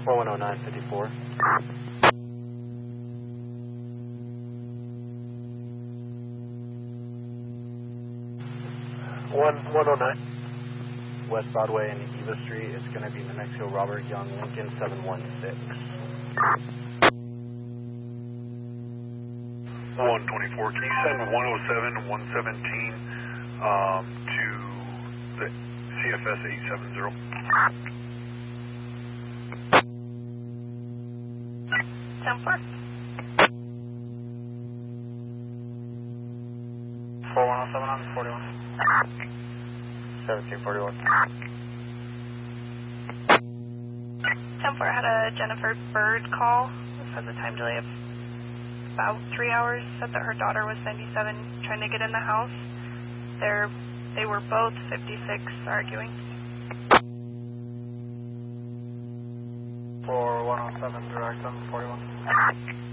410954. 109. West Broadway and Eva Street. It's going to be the next Hill Robert Young Lincoln 716. 124. Can you send 107 117 to the CFS 870? 10-4. 4107 on 41. 1741. 10-4 had a Jennifer Bird call. This has a time delay of about 3 hours. Said that her daughter was 97 trying to get in the house. They were both 56 arguing. 4107 direct on 41.